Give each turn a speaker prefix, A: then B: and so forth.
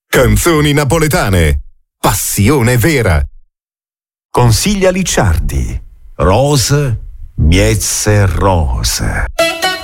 A: Canzoni napoletane. Passione vera.
B: Consiglia Licciardi. Rose, miezze rose.